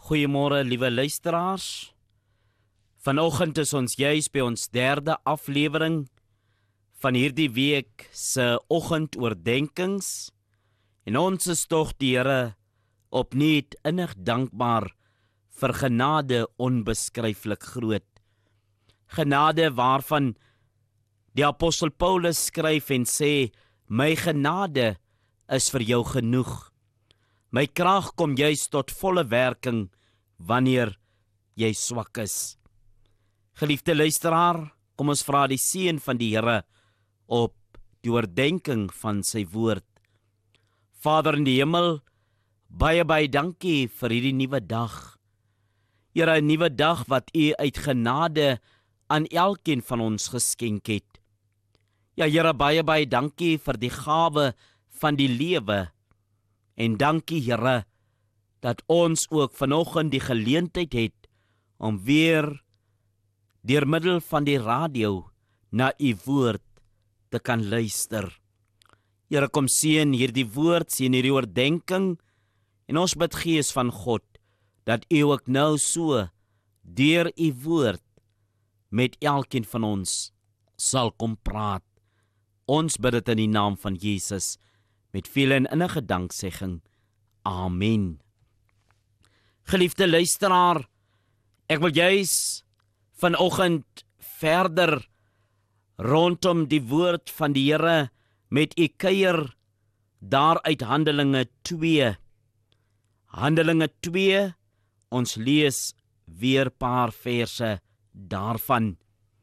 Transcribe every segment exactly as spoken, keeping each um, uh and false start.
Goeiemôre, liewe luisteraars. Vanoggend is ons juis by ons derde aflewering van hierdie week se oggendoordenkings. En ons is tog die Here opnuut innig dankbaar vir genade onbeskryflik groot. Genade waarvan die apostel Paulus skryf en sê, my genade is vir jou genoeg. My krag kom juis tot volle werking wanneer jy swak is. Geliefde luisteraar, kom ons vra die seën van die Here op die oordenking van sy woord. Vader in die hemel, baie baie dankie vir hierdie nuwe dag. Here, 'n nuwe dag wat U uit genade aan elkeen van ons geskenk het. Ja Here, baie baie dankie vir die gawe van die lewe. En dankie Here, dat ons ook vanoggend die geleentheid het om weer deur middel van die radio na U woord te kan luister. Here, kom seën hierdie woord, seën hierdie oordenking, en ons bid Gees van God, dat U ook nou so deur U woord met elkeen van ons sal kom praat. Ons bid dit in die naam van Jesus, met veel en innige danksegging. Amen. Geliefde luisteraar, ek wil juis vanoggend verder rondom die woord van die Here met u kuier daar uit Handelinge twee. Handelinge twee, ons lees weer paar verse daarvan.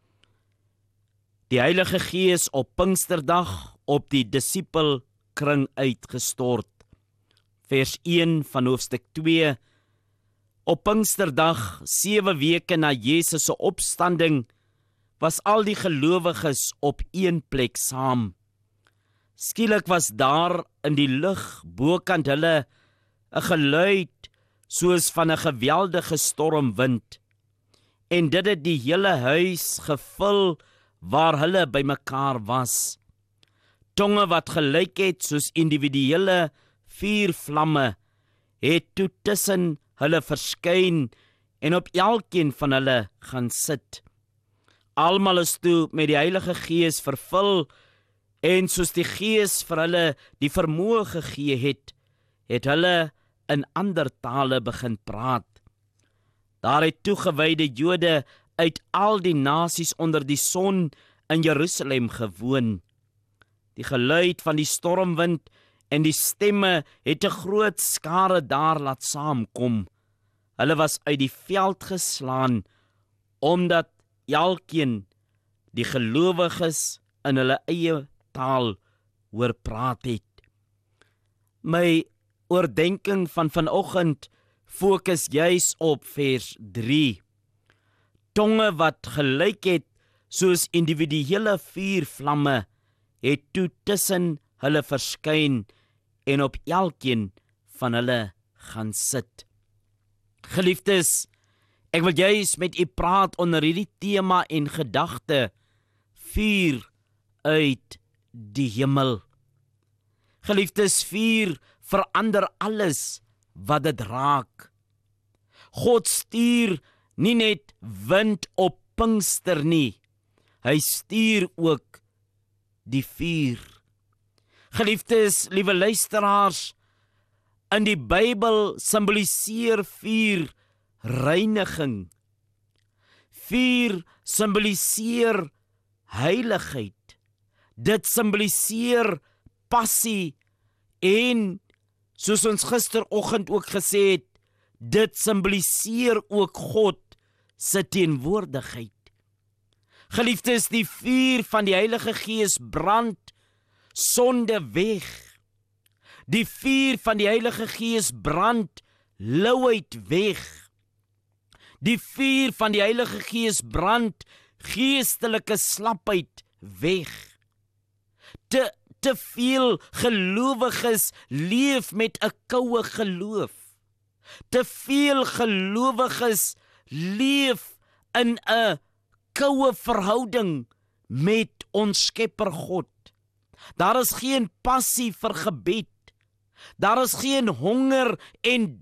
Die Heilige Gees op Pinksterdag op die disipelkring uitgestort. Vers een van hoofstuk twee. Op Pinksterdag, sewe weke na Jesus se opstanding, was al die gelowiges op een plek saam. Skielik was daar in die lug bokant hulle 'n geluid soos van 'n geweldige stormwind, en dit het die hele huis gevul waar hulle bymekaar was. Tonge wat gelyk het soos individuele vuurvlamme het toe tussen hulle verskyn en op elkeen van hulle gaan sit. Almal is toe met die Heilige Gees vervul, en soos die Gees vir hulle die vermoë gegee het, het hulle in ander tale begin praat. Daar het toegewyde Jode uit al die nasies onder die son in Jerusalem gewoon. Die geluid van die stormwind en die stemme het 'n groot skare daar laat saamkom. Hulle was uit die veld geslaan, omdat elkeen die gelowiges in hulle eie taal hoor praat het. My oordenking van vanoggend fokus juis op vers drie. Tonge wat gelyk het soos individuele vuurvlamme het toe tussen hulle verskyn en op elkeen van hulle gaan sit. Geliefdes, ek wil juis met u praat onder hierdie tema en gedagte, vuur uit die hemel. Geliefdes, vuur verander alles wat dit raak. God stuur nie net wind op Pinkster nie, hy stuur ook die vuur. Geliefdes, liewe luisteraars, in die Bybel simboliseer vuur reiniging. Vuur simboliseer heiligheid. Dit simboliseer passie en, soos ons gisteroggend ook gesê het, dit simboliseer ook God se teenwoordigheid. Geliefdes, die vuur van die Heilige Gees brand sonde weg. Die vuur van die Heilige Gees brand louheid weg. Die vuur van die Heilige Gees brand geestelike slapheid weg. Te, te veel gelowiges leef met 'n koue geloof. Te veel gelowiges leef in 'n koue verhouding met ons Skepper God. Daar is geen passie vir gebed. Daar is geen honger en